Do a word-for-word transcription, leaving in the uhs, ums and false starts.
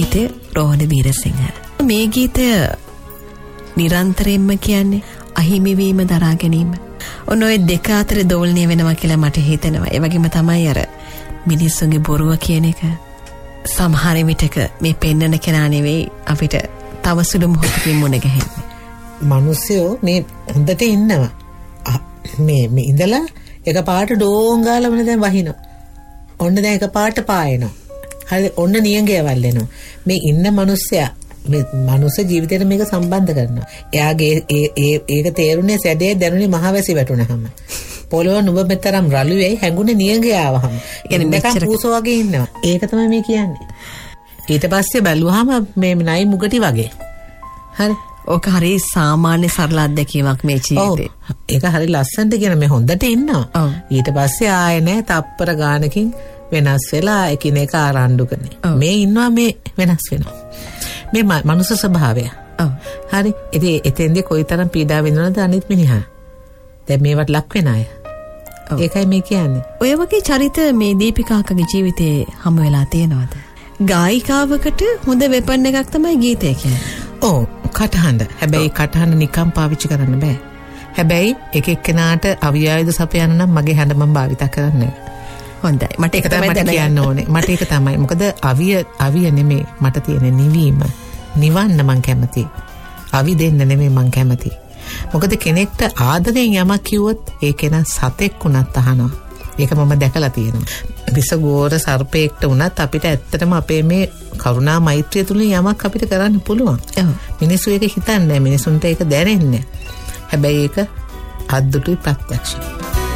ගීතය රෝහණ වීරසිංහ. මේ ගීතය නිරන්තරයෙන්ම කියන්නේ අහිමිවීම දරා ගැනීම. ඔන්න ඔය දෙක අතර දෝලණය වෙනවා කියලා මට හිතෙනවා. ඒ වගේම තමයි අර මිනිස්සුන්ගේ බොරුව කියන එක. සමහර විටක මේ පෙන්නන කෙනා නෙවෙයි අපිට තව සුළු මොහොතකින් මුණ ගැහෙන්නේ. මිනිස්සුયો මේ හොඳට ඉන්නවා. මේ මේ ඉඳලා එකපාරට ඩෝංගාලම දැන් වහිනවා. ඔන්න දැන් එකපාරට පායනවා. හරි ඔන්න නියංගයවල් එනවා. මේ ඉන්න මිනිස්සයා මේ මනුස්ස ජීවිතේට මේක සම්බන්ධ කරනවා. එයාගේ ඒ ඒ ඒක තේරුනේ සැදේ දැනුනේ මහවැසි වැටුනහම. පොළොව නුඹ මෙතරම් රළු වෙයි හැඟුනේ නියංගය ආවහම. කියන්නේ මෙච්චර පූසෝ වගේ ඉන්නවා. ඒක තමයි මේ කියන්නේ. ඊට පස්සේ බැලුවාම මේ නයි මුගටි වගේ. හරි. ඕක හරි සාමාන්‍ය සරල අත්දැකීමක් මේ ජීවිතේ. ඒක හරි ලස්සනට කියන මේ හොඳට ඉන්නවා. ඊට පස්සේ ආයේ නෑ තප්පර ගානකින් වෙනස් වෙලා එකිනෙක ආරණ්ඩු කරන්නේ. මේ ඉන්නවා මේ වෙනස් වෙනවා. මේ මනුස්ස ස්වභාවය. ඔව්. හරි. ඉතින් එතෙන්දී කොයිතරම් පීඩාව විඳිනවද අනිත් මිනිහා? දැන් මේවට ලක් වෙන අය. ඒකයි මේ කියන්නේ. ඔය වගේ චරිත මේ දීපිකාකගේ ජීවිතේ හමු වෙලා තියෙනවද? ගායිකාවකට හොඳ වෙපන් එකක් තමයි ගීතය කියන්නේ. ඔව්. කටහඬ. හැබැයි කටහඬ නිකම් පාවිච්චි කරන්න බෑ. හැබැයි එක එක්කෙනාට අවියායුධ සපයන්න නම් මගේ හඬ මම භාවිත කරන්නේ. හොඳයි. මට ඒක තමයි මට කියන්න ඕනේ. මට ඒක තමයි. මොකද අවිය අවිය නෙමෙයි මට තියෙන නිවීම. නිවන්න මං කැමතියි. අවි දෙන්න නෙමෙයි මං කැමතියි. මොකද කෙනෙක්ට ආදරෙන් යමක් කිව්වොත් ඒ කෙනා සතෙක් වුණත් අහනවා. ඒක මම දැකලා තියෙනවා. විසගෝර සර්පයෙක්ට වුණත් අපිට ඇත්තටම අපේ මේ කරුණා මෛත්‍රිය තුලින් යමක් අපිට කරන්න පුළුවන්. මිනිස්සු ඒක හිතන්නේ නැහැ. මිනිසුන්ට ඒක දැනෙන්නේ නැහැ. හැබැයි ඒක අද්දුටුයි ප්‍රත්‍යක්ෂයි.